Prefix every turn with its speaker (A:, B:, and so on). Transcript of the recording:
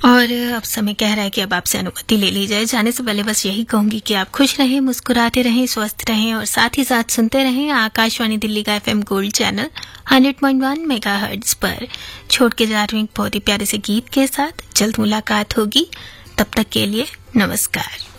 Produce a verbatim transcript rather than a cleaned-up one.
A: और अब समय कह रहा है कि अब आपसे अनुमति ले ली जाए। जाने से पहले बस यही कहूंगी कि आप खुश रहें, मुस्कुराते रहें, स्वस्थ रहें और साथ ही साथ सुनते रहें आकाशवाणी दिल्ली का एफएम गोल्ड चैनल सौ पॉइंट एक मेगाहर्ट्ज पर। छोड़ के जा रही हूं एक बहुत ही प्यारे से गीत के साथ। जल्द मुलाकात होगी, तब तक के लिए नमस्कार।